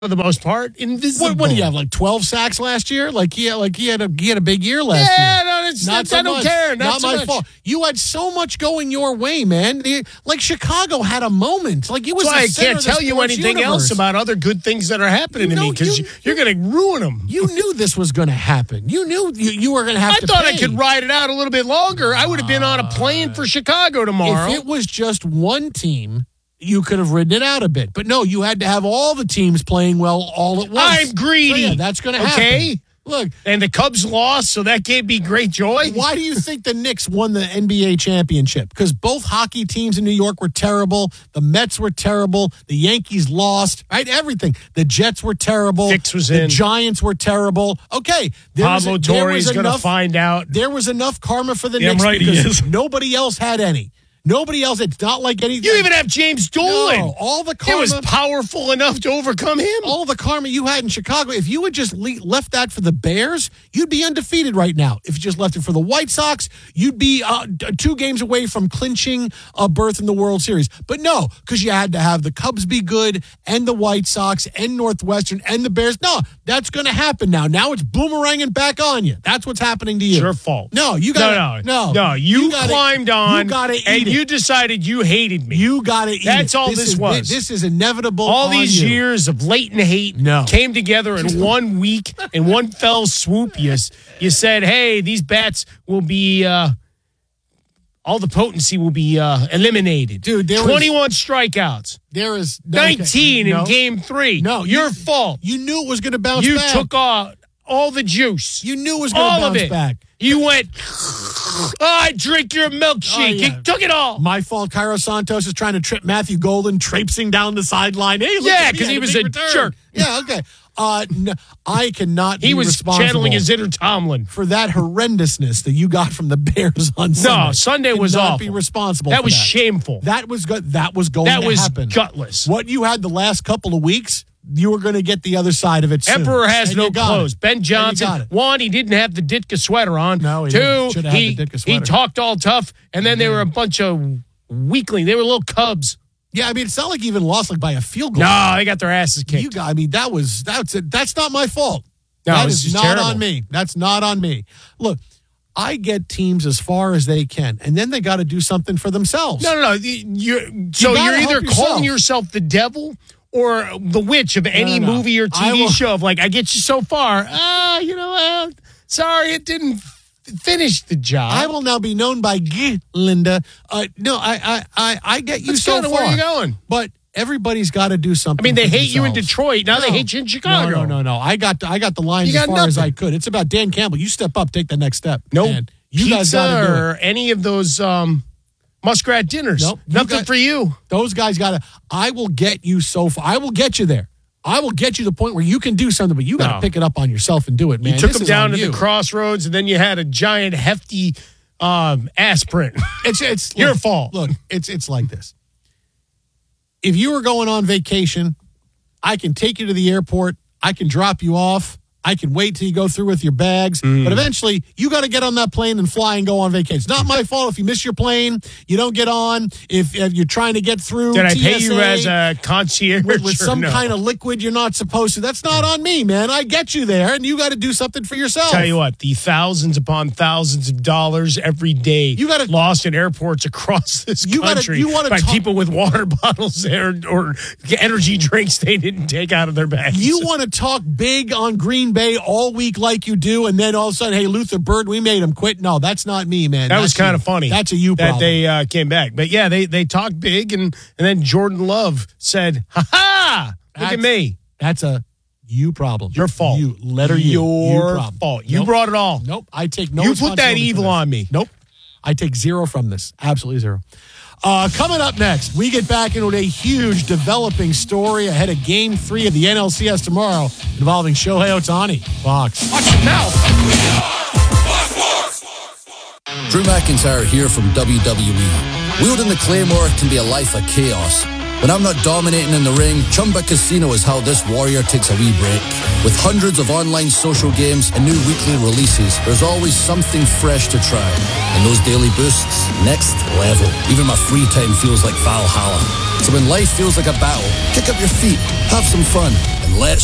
for the most part, invisible. What do you have, like 12 sacks last year? Like he had a big year last year. Yeah, no, I don't care. Not so my much. fault. You had so much going your way, man. Like Chicago had a moment. Like it was. So the I center can't of the tell you sports anything universe. else about other good things that are happening to me because you're going to ruin them. You knew this was going to happen. You knew you were going to have to. I thought pay. I could ride it out a little bit longer. I would have been on a plane for Chicago tomorrow. If it was just one team, you could have ridden it out a bit. But no, you had to have all the teams playing well all at once. I'm greedy. So yeah, that's going to happen. Okay? Look. And the Cubs lost, so that gave me great joy. Why do you think the Knicks won the NBA championship? Because both hockey teams in New York were terrible. The Mets were terrible. The Yankees lost. Right? Everything. The Jets were terrible. Fix was the in. Giants were terrible. Okay. Pablo Torre's going to find out. There was enough karma for the Yeah, Knicks right, he because is. nobody else had any. Nobody else. It's not like anything. You even have James Dolan. No, all the karma. It was powerful enough to overcome him. All the karma you had in Chicago, if you had just left that for the Bears, you'd be undefeated right now. If you just left it for the White Sox, you'd be 2 games away from clinching a berth in the World Series. But no, because you had to have the Cubs be good and the White Sox and Northwestern and the Bears. No, that's going to happen now. Now it's boomeranging back on you. That's what's happening to you. It's your fault. No, you got No, you climbed on you gotta eat and it. you decided you hated me. You got to eat That's it. all this was. This is inevitable. All on these you. years of latent hate No. came together in 1 week, in one fell swoop. You said, hey, these bats will be, all the potency will be eliminated. Dude, 21 strikeouts. There is 19 in No. game 3. No, your fault. You knew it was going to bounce You back. took all the juice. You knew it was going to all of bounce it. back. You went, I drink your milkshake. Oh, yeah. You took it all. My fault. Cairo Santos is trying to trip Matthew Golden, traipsing down the sideline. Hey, look Yeah, at me, 'cause I he had was big a return. jerk. Yeah, okay. No, I cannot He be was responsible channeling his inner Tomlin. for that horrendousness that you got from the Bears on Sunday. No, Sunday was Cannot awful. be responsible That for was shameful. That was good. That was going That to was happen. gutless. What you had the last couple of weeks, you were going to get the other side of it soon. Emperor has And no you got clothes. it. Ben And you got Johnson, it. 1, he didn't have the Ditka sweater on. No, he 2, should have had the Ditka he sweater. talked all tough, and then they were a bunch of weaklings. They were little cubs. Yeah, I mean, it's not like you even lost like by a field goal. No, they got their asses kicked. I mean, that's not my fault. No, that it was is just not terrible. on me. That's not on me. Look, I get teams as far as they can, and then they got to do something for themselves. No. You're gotta either help calling yourself. yourself the devil or the witch of any No. movie or I TV will- show of like, I get you so far. Sorry, it didn't finish the job. I will now be known by Linda. No, I get you That's so kinda far. where you're going. But everybody's got to do something. I mean, they for hate you in themselves. Detroit. Now they hate you in Chicago. No. I got the lines You as got far as nothing. I could. It's about Dan Campbell. You step up, take the next step. No Man, you guys got to pizza do it. or any of those muskrat dinners. Nope. Nothing for you. Those guys got to. I will get you so far. I will get you there. I will get you to the point where you can do something, but you got to No. pick it up on yourself and do it, man. You took This them is down on to you. the crossroads, and then you had a giant, hefty aspirin. It's your look, fault. Look, it's like this. If you were going on vacation, I can take you to the airport. I can drop you off. I can wait till you go through with your bags. But eventually, you got to get on that plane and fly and go on vacation. It's not my fault if you miss your plane, you don't get on. If you're trying to get through Did I TSA pay you as a concierge with or some no? kind of liquid you're not supposed to. That's not on me, man. I get you there, and you got to do something for yourself. Tell you what, the thousands upon thousands of dollars every day You gotta- lost in airports across this country you wanna by talk- people with water bottles there or energy drinks they didn't take out of their bags. You want to talk big on Green Bay all week like you do, and then all of a sudden, hey, Luther Bird, we made him quit. No, that's not me, man. That That's was kind you. of funny. That's a you that problem. they came back. But yeah, they talked big, and then Jordan Love said, "Ha ha! Look at me. That's a you problem. Your fault. You letter you. Your problem. fault. You Nope. brought it all. Nope. I take no. You put that responsibility for evil this. on me. Nope. I take zero from this. Absolutely zero. Coming up next, we get back into a huge developing story ahead of Game 3 of the NLCS tomorrow involving Shohei Ohtani. Fox. Watch it now. Drew McIntyre here from WWE. Wielding the Claymore can be a life of chaos. When I'm not dominating in the ring, Chumba Casino is how this warrior takes a wee break. With hundreds of online social games and new weekly releases, there's always something fresh to try. And those daily boosts, next level. Even my free time feels like Valhalla. So when life feels like a battle, kick up your feet, have some fun, and let's